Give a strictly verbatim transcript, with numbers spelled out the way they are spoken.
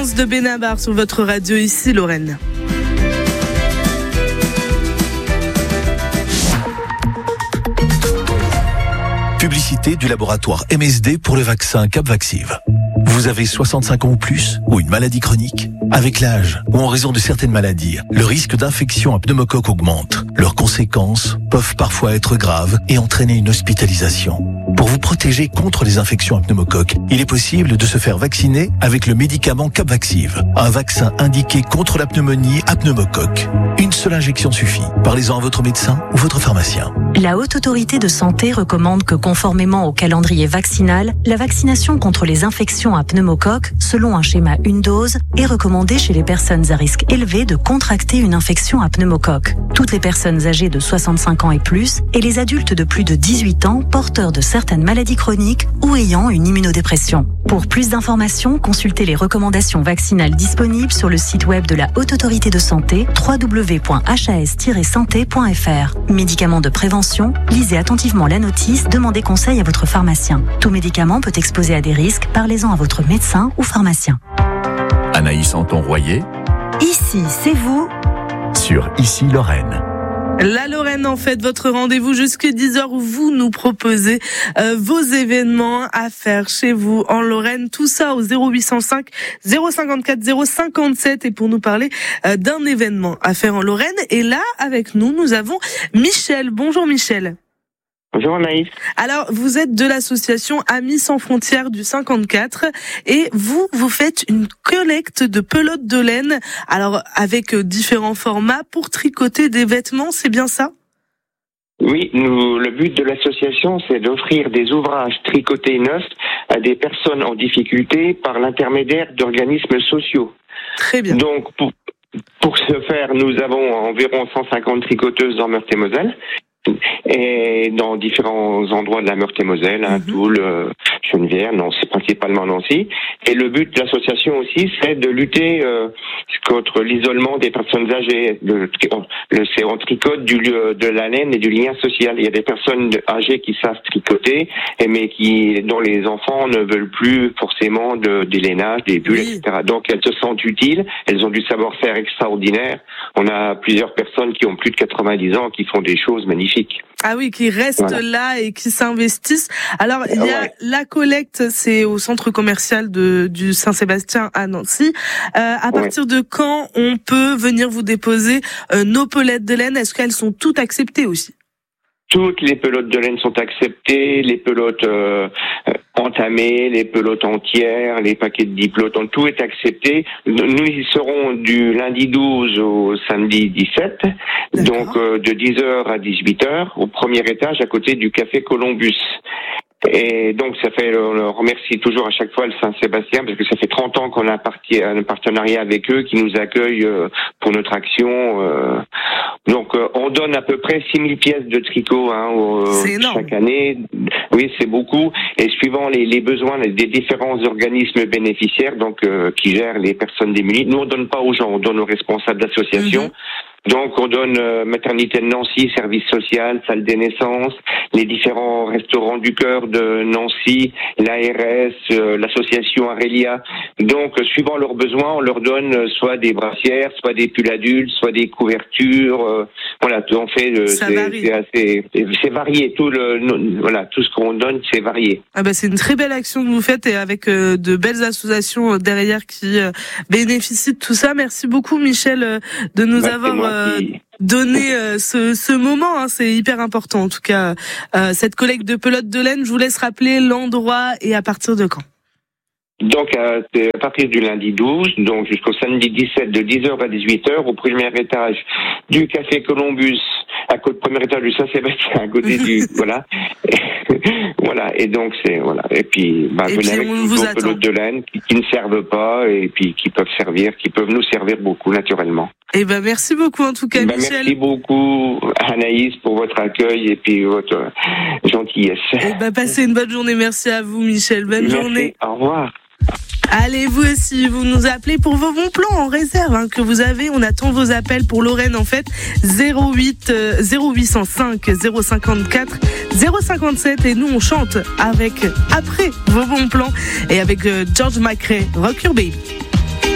Danse de Benabar sur votre radio ici, Lorraine. Publicité du laboratoire M S D pour le vaccin Capvaxive. Vous avez soixante-cinq ans ou plus ou une maladie chronique? Avec l'âge ou en raison de certaines maladies, le risque d'infection à pneumocoque augmente. Leurs conséquences peuvent parfois être graves et entraîner une hospitalisation. Pour vous protéger contre les infections à pneumocoque, il est possible de se faire vacciner avec le médicament Capvaxive, un vaccin indiqué contre la pneumonie à pneumocoque. Une seule injection suffit. Parlez-en à votre médecin ou votre pharmacien. La Haute Autorité de Santé recommande que, conformément au calendrier vaccinal, la vaccination contre les infections à pneumocoque, selon un schéma une dose, est recommandée chez les personnes à risque élevé de contracter une infection à pneumocoque. Toutes les personnes âgées de soixante-cinq ans et plus et les adultes de plus de dix-huit ans porteurs de certaines maladies chroniques ou ayant une immunodépression. Pour plus d'informations, consultez les recommandations vaccinales disponibles sur le site web de la Haute Autorité de Santé w w w point h a s tiret santé point f r. Médicaments de prévention, lisez attentivement la notice, demandez conseil à votre pharmacien. Tout médicament peut exposer à des risques, parlez-en à votre médecin ou pharmacien. Anaïs Anton-Royer. Ici, c'est vous. Sur Ici Lorraine. La Lorraine, en fait, votre rendez-vous jusqu'à dix heures où vous nous proposez euh, vos événements à faire chez vous en Lorraine. Tout ça au zéro huit cent cinq zéro cinquante-quatre zéro cinquante-sept et pour nous parler euh, d'un événement à faire en Lorraine. Et là, avec nous, nous avons Michel. Bonjour Michel. Bonjour Anaïs. Alors, vous êtes de l'association Amis sans frontières du cinquante-quatre et vous, vous faites une collecte de pelotes de laine, alors avec différents formats pour tricoter des vêtements, c'est bien ça ? Oui, nous, le but de l'association, c'est d'offrir des ouvrages tricotés neufs à des personnes en difficulté par l'intermédiaire d'organismes sociaux. Très bien. Donc, pour, pour ce faire, nous avons environ cent cinquante tricoteuses en Meurthe-et-Moselle. Et dans différents endroits de la Meurthe-et-Moselle, hein, mm-hmm. Toul, euh, Geneviève, Nancy, principalement Nancy. Et le but de l'association aussi, c'est de lutter euh, contre l'isolement des personnes âgées. Le, le, c'est on tricote du, de la laine et du lien social. Il y a des personnes âgées qui savent tricoter, mais qui dont les enfants ne veulent plus forcément de, des lainages, des bulles, oui. et cetera. Donc elles se sentent utiles, elles ont du savoir-faire extraordinaire. On a plusieurs personnes qui ont plus de quatre-vingt-dix ans qui font des choses magnifiques. Ah oui, qui restent voilà. là et qui s'investissent. Alors, il y a ouais. la collecte, c'est au centre commercial de, du Saint-Sébastien à Nancy. Euh, à partir ouais. de quand on peut venir vous déposer euh, nos pelotes de laine? Est-ce qu'elles sont toutes acceptées aussi? Toutes les pelotes de laine sont acceptées, les pelotes euh, entamées, les pelotes entières, les paquets de dix pelotes, tout est accepté. Nous y serons du lundi douze au samedi dix-sept, D'accord. donc euh, de dix heures à dix-huit heures, au premier étage à côté du café Columbus. Et donc ça fait, on remercie toujours à chaque fois le Saint-Sébastien parce que ça fait trente ans qu'on a un partenariat avec eux qui nous accueillent pour notre action. Donc on donne à peu près six mille pièces de tricot hein, chaque année. Oui, c'est beaucoup. Et suivant les, les besoins des différents organismes bénéficiaires, donc euh, qui gèrent les personnes démunies, nous on donne pas aux gens, on donne aux responsables d'associations. Mm-hmm. Donc on donne euh, maternité de Nancy, service social, salle des naissances, les différents restaurants du cœur de Nancy, l'A R S, euh, l'association Arelia. Donc euh, suivant leurs besoins, on leur donne euh, soit des brassières, soit des pulls adultes, soit des couvertures. Euh, voilà, tout on fait. Euh, c'est, c'est assez, c'est varié. Tout le, no, voilà, tout ce qu'on donne, c'est varié. Ah bah c'est une très belle action que vous faites et avec euh, de belles associations derrière qui euh, bénéficient de tout ça. Merci beaucoup Michel euh, de nous bah, avoir euh, donné euh, ce, ce moment. Hein, c'est hyper important en tout cas. Euh, cette collecte de pelotes de laine, je vous laisse rappeler l'endroit et à partir de quand. Donc à, à partir du lundi douze, donc jusqu'au samedi dix-sept, de dix heures à dix-huit heures, au premier étage du café Columbus, à côté premier étage du Saint-Sébastien, à côté du voilà, voilà. Et donc c'est voilà. Et puis bah, venez avec vos pelotes de laine qui, qui ne servent pas et puis qui peuvent servir, qui peuvent nous servir beaucoup naturellement. Et ben merci beaucoup en tout cas, ben, Michel. Merci beaucoup Anaïs pour votre accueil et puis votre gentillesse. Et ben passez une bonne journée. Merci à vous, Michel. Bonne merci. journée. Au revoir. Allez, vous aussi, vous nous appelez pour vos bons plans en réserve hein, que vous avez. On attend vos appels pour Lorraine en fait. zéro huit cent cinq zéro cinquante-quatre zéro cinquante-sept et nous on chante avec après vos bons plans et avec euh, George McRae, Rock Your Baby.